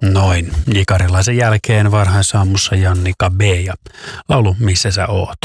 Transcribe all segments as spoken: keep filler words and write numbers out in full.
Noin. Ikarilaisen jälkeen varhaisaamussa Jannika B. ja laulu Missä sä oot.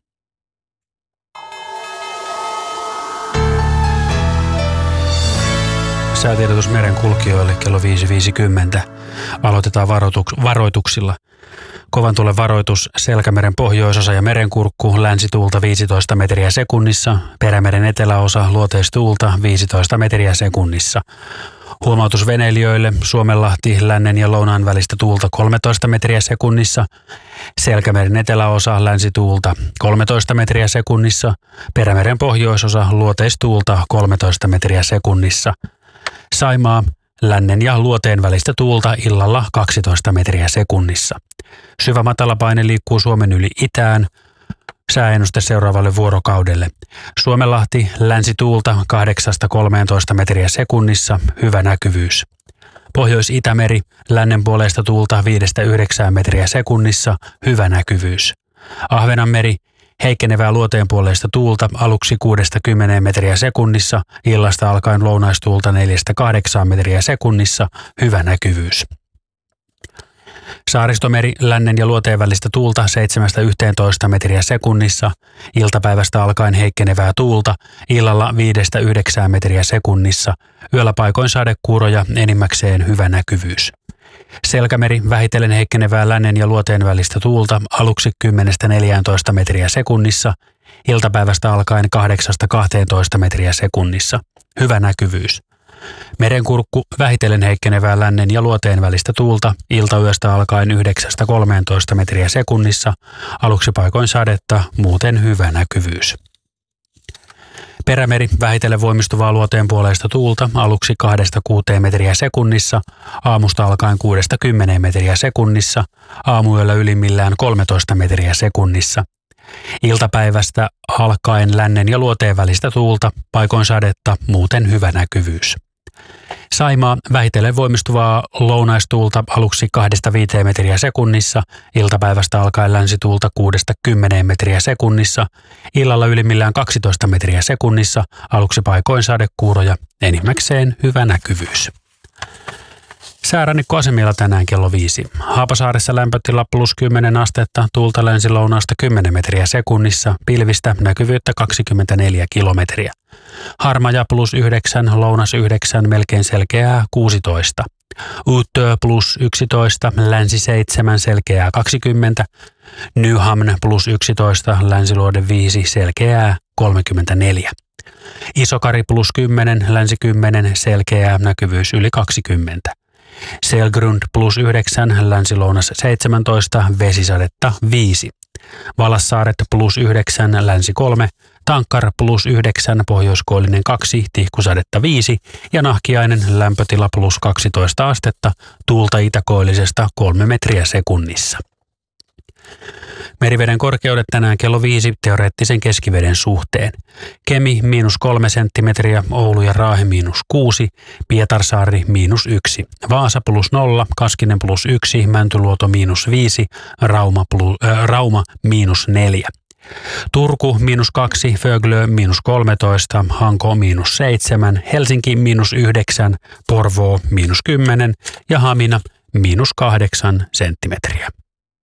Säätiedotus merenkulkijoille kello viisi viisikymmentä. Aloitetaan varoituks- varoituksilla. Kovan tuulen varoitus Selkämeren pohjoisosa ja merenkurkku länsituulta viisitoista metriä sekunnissa, Perämeren eteläosa luoteistuulta viisitoista metriä sekunnissa. Huomautus veneilijöille Suomenlahti lännen ja lounaan välistä tuulta kolmetoista metriä sekunnissa, Selkämeren eteläosa länsituulta kolmetoista metriä sekunnissa, Perämeren pohjoisosa luoteistuulta kolmetoista metriä sekunnissa. Saimaa lännen ja luoteen välistä tuulta illalla kaksitoista metriä sekunnissa. Syvä matalapaine liikkuu Suomen yli itään. Sääennuste seuraavalle vuorokaudelle. Suomenlahti länsituulta kahdeksasta kolmeentoista metriä sekunnissa, hyvä näkyvyys. Pohjois-Itämeri lännen puoleista tuulta viidestä yhdeksään metriä sekunnissa, hyvä näkyvyys. Ahvenanmeri heikkenevää luoteen puoleista tuulta aluksi kuudesta kymmeneen metriä sekunnissa, illasta alkaen lounaistuulta neljästä kahdeksaan metriä sekunnissa, hyvä näkyvyys. Saaristomeri lännen ja luoteen välistä tuulta seitsemästä yhteentoista metriä sekunnissa, iltapäivästä alkaen heikkenevää tuulta, illalla viidestä yhdeksään metriä sekunnissa, yöllä paikoin sadekuuroja, enimmäkseen hyvä näkyvyys. Selkämeri vähitellen heikkenevää lännen ja luoteen välistä tuulta aluksi kymmenestä neljääntoista metriä sekunnissa, iltapäivästä alkaen kahdeksasta kahteentoista metriä sekunnissa, hyvä näkyvyys. Merenkurkku vähitellen heikkenevää lännen ja luoteen välistä tuulta iltayöstä alkaen yhdeksästä kolmeentoista metriä sekunnissa, aluksi paikoin sadetta, muuten hyvä näkyvyys. Perämeri vähitellen voimistuvaa luoteen puoleista tuulta aluksi kahdesta kuuteen metriä sekunnissa, aamusta alkaen kuudesta kymmeneen metriä sekunnissa, aamuyöllä ylimmillään kolmetoista metriä sekunnissa. Iltapäivästä alkaen lännen ja luoteen välistä tuulta, paikoin sadetta, muuten hyvä näkyvyys. Saimaa vähitellen voimistuvaa lounaistuulta aluksi kahdesta viiteen metriä sekunnissa, iltapäivästä alkaen länsituulta kuudesta kymmeneen metriä sekunnissa, illalla ylimmillään kaksitoista metriä sekunnissa, aluksi paikoin sadekuuroja, enimmäkseen hyvä näkyvyys. Säärannikkoasemilla tänään kello viisi. Haapasaaressa lämpötila plus kymmenen astetta, tuulta länsi-lounaasta kymmenen metriä sekunnissa, pilvistä näkyvyyttä kaksikymmentäneljä kilometriä. Harmaja plus yhdeksän, lounas yhdeksän, melkein selkeää kuusitoista. Uutö plus yksitoista, länsi seitsemän, selkeää kaksikymmentä. Nyhamn plus yksitoista, länsiluode viisi, selkeää kolmekymmentäneljä. Isokari plus kymmenen, länsi kymmenen, selkeää näkyvyys yli kaksikymmentä. Selgrund plus yhdeksän, länsi-lounas seitsemäntoista, vesisadetta viisi. Valassaaret plus yhdeksän, länsi kolme, Tankkar plus yhdeksän, pohjoiskoillinen kaksi, tihkusadetta viisi ja Nahkiainen lämpötila plus kaksitoista astetta, tuulta itäkoillisesta kolme metriä sekunnissa. Meriveden korkeudet tänään kello viisi teoreettisen keskiveden suhteen. Kemi miinus kolme senttimetriä, Oulu ja Raahe miinus kuusi, Pietarsaari miinus yksi, Vaasa plus nolla, Kaskinen plus yksi, Mäntyluoto miinus viisi, Rauma, plus, äh, Rauma miinus neljä. Turku miinus kaksi, Föglö miinus kolmetoista, Hanko miinus seitsemän, Helsinki miinus yhdeksän, Porvoo miinus kymmenen ja Hamina miinus kahdeksan senttimetriä.